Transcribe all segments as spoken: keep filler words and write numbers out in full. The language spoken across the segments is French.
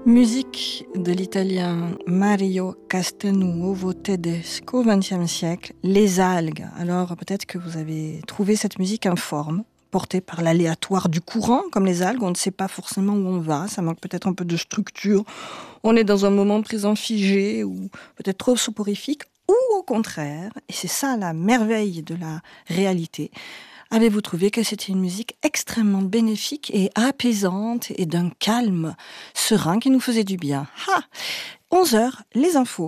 Musique de l'italien Mario Castelnuovo Tedesco au vingtième siècle, les algues. Alors peut-être que vous avez trouvé cette musique informe, portée par l'aléatoire du courant, comme les algues, on ne sait pas forcément où on va, ça manque peut-être un peu de structure, on est dans un moment présent figé ou peut-être trop soporifique, ou au contraire, et c'est ça la merveille de la réalité, avez-vous trouvé que c'était une musique extrêmement bénéfique et apaisante et d'un calme serein qui nous faisait du bien. Ha onze heures, les infos.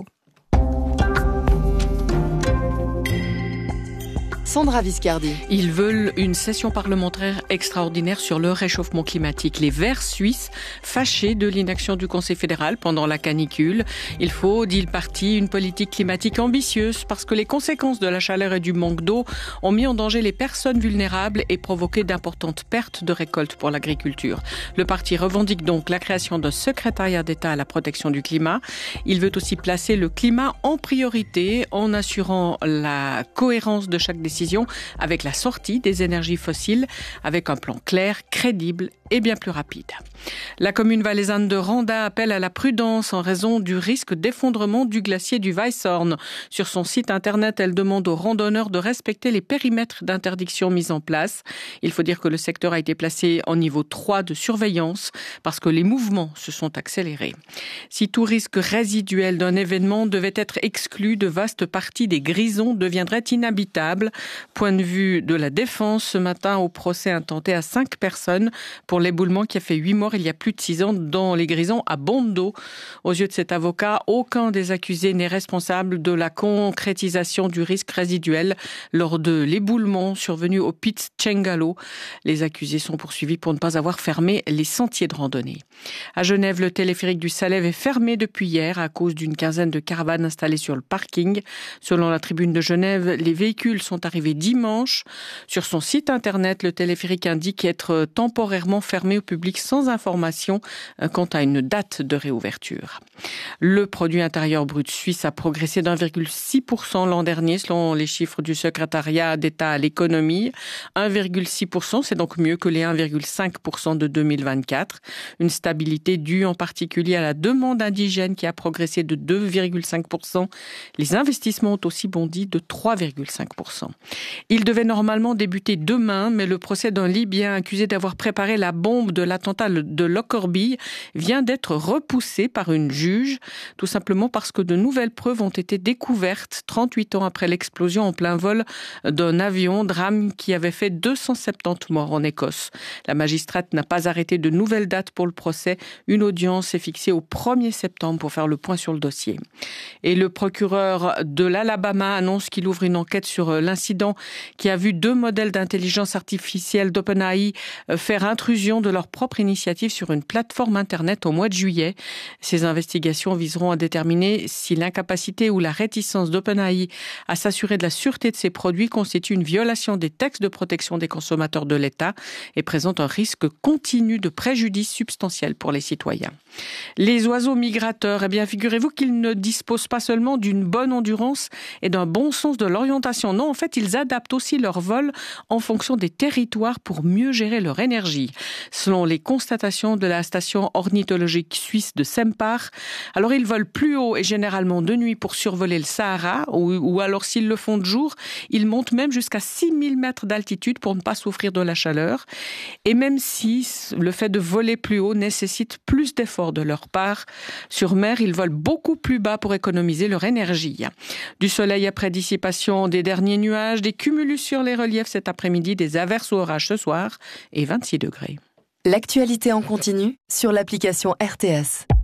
Sandra Viscardi. Ils veulent une session parlementaire extraordinaire sur le réchauffement climatique. Les Verts suisses, fâchés de l'inaction du Conseil fédéral pendant la canicule. Il faut, dit le parti, une politique climatique ambitieuse parce que les conséquences de la chaleur et du manque d'eau ont mis en danger les personnes vulnérables et provoqué d'importantes pertes de récoltes pour l'agriculture. Le parti revendique donc la création d'un secrétariat d'État à la protection du climat. Il veut aussi placer le climat en priorité en assurant la cohérence de chaque décision avec la sortie des énergies fossiles, avec un plan clair, crédible et bien plus rapide. La commune valaisanne de Randa appelle à la prudence en raison du risque d'effondrement du glacier du Weisshorn. Sur son site internet, elle demande aux randonneurs de respecter les périmètres d'interdiction mis en place. Il faut dire que le secteur a été placé en niveau trois de surveillance parce que les mouvements se sont accélérés. Si tout risque résiduel d'un événement devait être exclu, de vastes parties des Grisons deviendraient inhabitables. Point de vue de la défense, ce matin au procès intenté à cinq personnes pour l'éboulement qui a fait huit morts il y a plus de six ans dans les Grisons à Bondo. Aux yeux de cet avocat, aucun des accusés n'est responsable de la concrétisation du risque résiduel lors de l'éboulement survenu au Piz Cengalo. Les accusés sont poursuivis pour ne pas avoir fermé les sentiers de randonnée. À Genève, le téléphérique du Salève est fermé depuis hier à cause d'une quinzaine de caravanes installées sur le parking. Selon la Tribune de Genève, les véhicules sont arrivé dimanche. Sur son site internet, le téléphérique indique être temporairement fermé au public sans information quant à une date de réouverture. Le produit intérieur brut suisse a progressé d'un virgule six pour cent l'an dernier selon les chiffres du secrétariat d'État à l'économie. un virgule six pour cent, c'est donc mieux que les un virgule cinq pour cent de deux mille vingt-quatre. Une stabilité due en particulier à la demande indigène qui a progressé de deux virgule cinq pour cent. Les investissements ont aussi bondi de trois virgule cinq pour cent. Il devait normalement débuter demain, mais le procès d'un Libyen accusé d'avoir préparé la bombe de l'attentat de Lockerbie vient d'être repoussé par une juge, tout simplement parce que de nouvelles preuves ont été découvertes trente-huit ans après l'explosion en plein vol d'un avion, drame qui avait fait deux cent soixante-dix morts en Écosse. La magistrate n'a pas arrêté de nouvelles dates pour le procès. Une audience est fixée au premier septembre pour faire le point sur le dossier. Et le procureur de l'Alabama annonce qu'il ouvre une enquête sur l'incident qui a vu deux modèles d'intelligence artificielle d'OpenAI faire intrusion de leur propre initiative sur une plateforme Internet au mois de juillet. Ces investigations viseront à déterminer si l'incapacité ou la réticence d'OpenAI à s'assurer de la sûreté de ses produits constitue une violation des textes de protection des consommateurs de l'État et présente un risque continu de préjudice substantiel pour les citoyens. Les oiseaux migrateurs, eh bien, figurez-vous qu'ils ne disposent pas seulement d'une bonne endurance et d'un bon sens de l'orientation. Non, en fait, ils adaptent aussi leur vol en fonction des territoires pour mieux gérer leur énergie. Selon les constatations de la station ornithologique suisse de Sempach, alors ils volent plus haut et généralement de nuit pour survoler le Sahara, ou, ou alors s'ils le font de jour, ils montent même jusqu'à six mille mètres d'altitude pour ne pas souffrir de la chaleur. Et même si le fait de voler plus haut nécessite plus d'efforts de leur part, sur mer, ils volent beaucoup plus bas pour économiser leur énergie. Du soleil après dissipation des derniers nuages, des cumulus sur les reliefs cet après-midi, des averses ou orages ce soir et vingt-six degrés. L'actualité en continu sur l'application R T S.